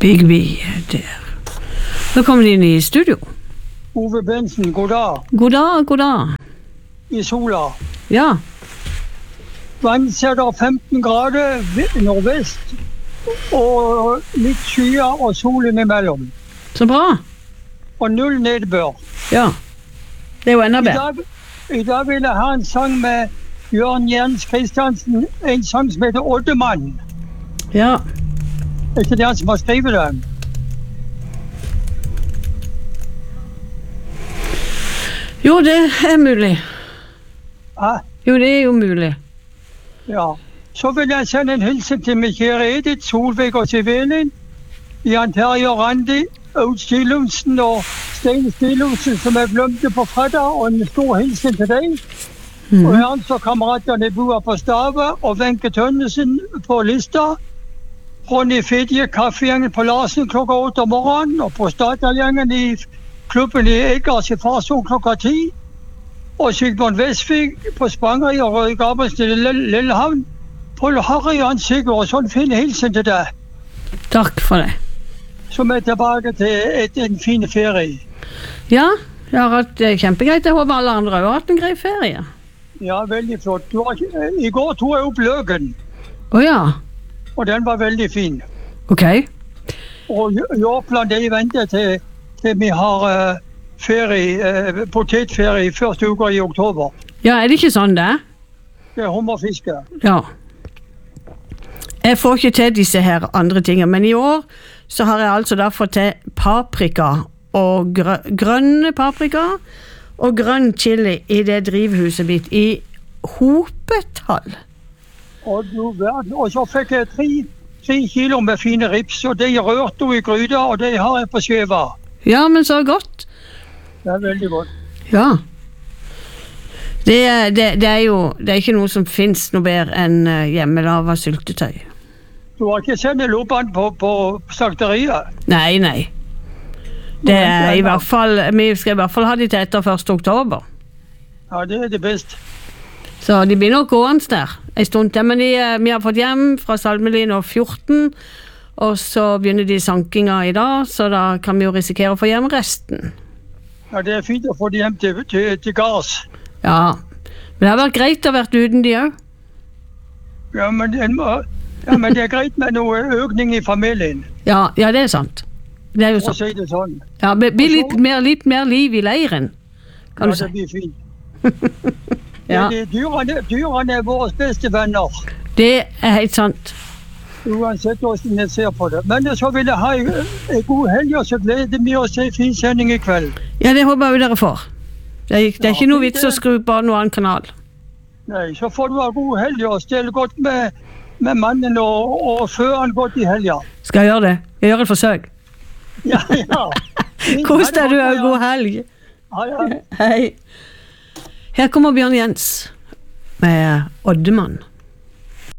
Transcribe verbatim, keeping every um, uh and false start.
Big B der. Nå kommer de inn i studio. Ove Bensen, god dag. God dag, god dag. I sola. Ja. Vannsetter femten grader nordvest, og litt skyer og solen imellom. Så bra. Og null nedbør. Ja. Det er jo enda I bedre. dag, I dag vil jeg ha en sang med Jørn Jens Kristiansen, en sang som heter Oddemann. Ja. Er ikke det han som har skrevet den? Jo, det er mulig. Ja. Jo, det er jo mulig. Ja. Så vil jeg sende en hilsen til min kjære Edith, Solveig og Sivelin, Jan Terje og Randi, Aud Stilumsen og Stein Stilumsen, som jeg glemte på fredag, og en stor hilsen til deg. Mm. Og Ernst og kameratene Boa på Stave, og Wenche Tønnesen på Lista, Ronny Fidje, kaffegjengen på Larsen klokka åtte om morgenen, og på Stadalgjengen i klubben i Egers i Farsund klokka ti, og Sigmund Vestvig på Spangri og Røy Gabrielsen i Lillehavn, Paul Harry og Hans Sigurd, og sånn fin hilsen til deg. Takk for det. Som er tilbake til et, en fin ferie. Ja, jeg har hatt det kjempegreit. Jeg håper alle andre har hatt en grei ferie. Ja, veldig flott. Du har, I går tog jeg opp Løken, Åja, og den var veldig fin. ok. Og Jørpland, de venter til, til vi har uh, ferie, uh, potetferie i første uka i oktober. Ja, er det ikke sånn det? Det er hummerfiske. Ja. Jeg får ikke til disse her andre tingene, men i år så har jeg altså da fått til paprika og grø grønne paprika og grønn chili i det drivhuset mitt i hopetall. Og, du, og så fikk jeg tre, tre kilo med fine rips, og de rørte i gryta, og de har jeg på skjeva. Ja, men så godt. Det er veldig godt. Ja. Det, det, det er jo det er ikke noe som finnes noe bedre enn hjemmelava syltetøy. Du har ikke sendt lobbene på, på slakteriet? Nei, nei. Det er i hvert fall, vi skal i hvert fall ha de til etter første oktober. Ja, det er det beste. Så de blir nok gående der en stund til, men de, vi har fått hjem fra Salmelin og fjorten, og så begynner de sankinga i dag, så da kan vi jo risikere å få hjem resten. Ja, det er fint å få de hjem til, til, til Gars. Ja, men det har vært greit å ha vært uten de også. Ja, men, ja, men det er greit med noe økning i familien. Ja, ja, det er sant. Det er jo For å sant. si det sånn. Ja, det blir litt mer, litt mer liv i leiren, kan Ja, du si. det blir fint. Ja, De, dyrene, dyrene er våre beste venner, det er helt sant. uansett hvordan jeg ser på det. Men så vil jeg ha en, en god helg, og så gleder vi oss til en fin sending i kveld. Ja, det håper jeg jo dere får. Det er, det er ikke noe vits å skru på noen annen kanal. Nei, så får du ha god helg, og stelle godt med, med mannen, og, og før han godt i helga. Skal jeg gjøre det? Jeg gjør et forsøk. Ja, ja. Kos deg, du har god helg. Ja, ja. Hei. Her kommer Bjørn Jens med Oddemann.